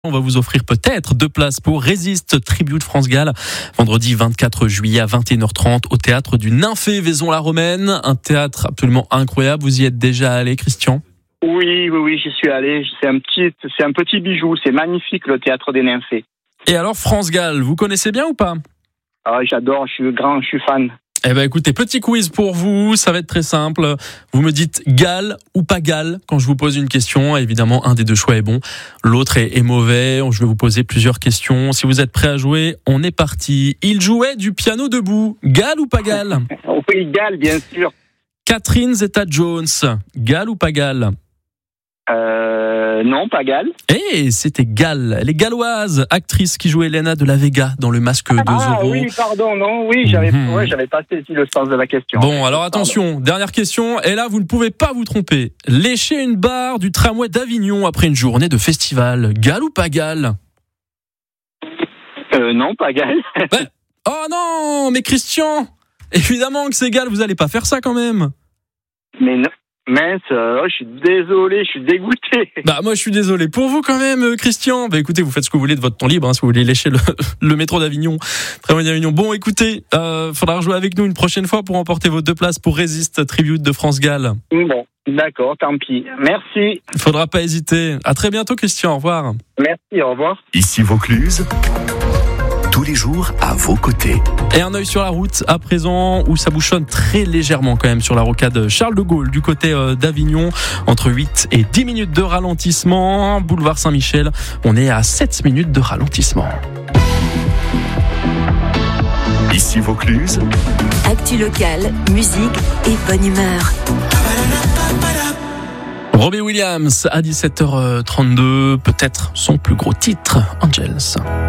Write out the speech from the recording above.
On va vous offrir peut-être 2 places pour Résiste, Tribute France Gall, vendredi 24 juillet à 21h30 au théâtre du Nymphée Vaison-la-Romaine. Un théâtre absolument incroyable. Vous y êtes déjà allé, Christian ? Oui, j'y suis allé. C'est un petit bijou. C'est magnifique, le théâtre des Nymphées. Et alors, France Gall, vous connaissez bien ou pas ? Ah, j'adore, je suis fan. Eh ben, écoutez, petit quiz pour vous. Ça va être très simple. Vous me dites Gall ou pas Gall quand je vous pose une question. Évidemment, un des deux choix est bon. L'autre est mauvais. Je vais vous poser plusieurs questions. Si vous êtes prêts à jouer, on est parti. Il jouait du piano debout. Gall ou pas Gall ? Oui, Gall, bien sûr. Catherine Zeta-Jones. Gall ou pas Gall ? Non, pas Gall. C'était Gall. Elle est galloise, actrice qui jouait Elena de la Vega dans Le Masque de Zorro. Ah oui, pardon, non, oui, j'avais pas saisi le sens de la question. Bon, alors attention, dernière question, et là vous ne pouvez pas vous tromper. Lécher une barre du tramway d'Avignon après une journée de festival, Gall ou pas Gall ? Non, pas Gall. Oh non, mais Christian, évidemment que c'est Gall, vous allez pas faire ça quand même. Mais non. Mince, je suis désolé, je suis dégoûté. Moi je suis désolé pour vous quand même, Christian. Écoutez, vous faites ce que vous voulez de votre temps libre, si vous voulez lécher le métro d'Avignon, tramway d'Avignon. Bon, écoutez, faudra rejouer avec nous une prochaine fois pour emporter vos 2 places pour Résiste, Tribute de France Gall. Bon, d'accord, tant pis. Merci. Faudra pas hésiter. À très bientôt, Christian. Au revoir. Merci, au revoir. Ici Vaucluse, tous les jours à vos côtés. Et un œil sur la route à présent où ça bouchonne très légèrement quand même sur la rocade Charles de Gaulle du côté d'Avignon, entre 8 et 10 minutes de ralentissement. Boulevard Saint-Michel, on est à 7 minutes de ralentissement. Ici Vaucluse, actu locale, musique et bonne humeur. Robbie Williams à 17h32, peut-être son plus gros titre, Angels.